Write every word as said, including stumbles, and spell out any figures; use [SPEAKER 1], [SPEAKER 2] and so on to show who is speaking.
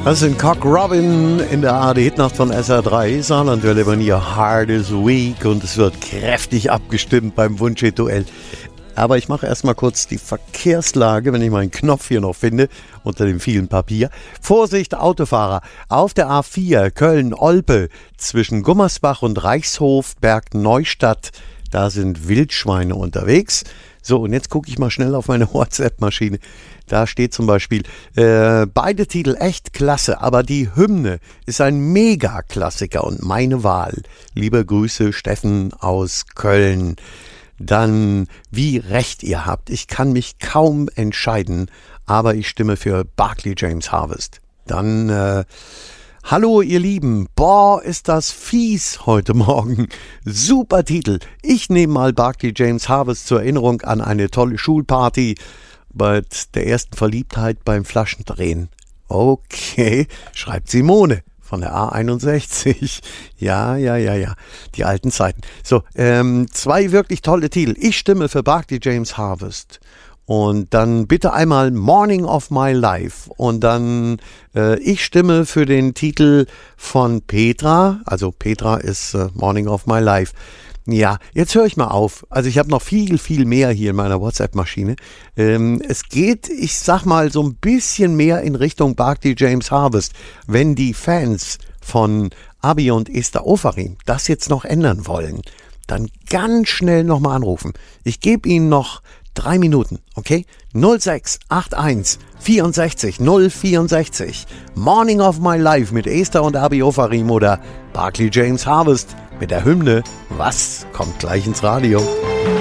[SPEAKER 1] Das sind Cock Robin in der A R D-Hitnacht von S R drei. Saarlandwelle bei mir Hardest Week und es wird kräftig abgestimmt beim Wunschhit-Duell. Aber ich mache erstmal kurz die Verkehrslage, wenn ich meinen Knopf hier noch finde, unter dem vielen Papier. Vorsicht, Autofahrer. Auf der A vier Köln-Olpe zwischen Gummersbach und Reichshof, Bergneustadt. Da sind Wildschweine unterwegs. So, und jetzt gucke ich mal schnell auf meine WhatsApp-Maschine. Da steht zum Beispiel, äh, beide Titel echt klasse, aber die Hymne ist ein Mega-Klassiker und meine Wahl. Liebe Grüße, Steffen aus Köln. Dann, wie recht ihr habt, ich kann mich kaum entscheiden, aber ich stimme für Barclay James Harvest. Dann, äh, hallo ihr Lieben, boah, ist das fies heute Morgen. Super Titel. Ich nehme mal Barclay James Harvest zur Erinnerung an eine tolle Schulparty bei der ersten Verliebtheit beim Flaschendrehen. Okay, schreibt Simone von der A einundsechzig. Ja, ja, ja, ja, die alten Zeiten. So, ähm, zwei wirklich tolle Titel. Ich stimme für Barclay James Harvest. Und dann bitte einmal Morning of My Life. Und dann, äh, ich stimme für den Titel von Petra. Also Petra ist äh, Morning of My Life. Ja, jetzt höre ich mal auf. Also ich habe noch viel, viel mehr hier in meiner WhatsApp-Maschine. Ähm, es geht, ich sag mal, so ein bisschen mehr in Richtung Barclay James Harvest. Wenn die Fans von Abi und Esther Ofarim das jetzt noch ändern wollen, dann ganz schnell nochmal anrufen. Ich gebe Ihnen noch drei Minuten, okay? null sechs acht eins vierundsechzig null vierundsechzig. Morning of My Life mit Esther und Abi Ofarim oder Barclay James Harvest mit der Hymne. Was kommt gleich ins Radio?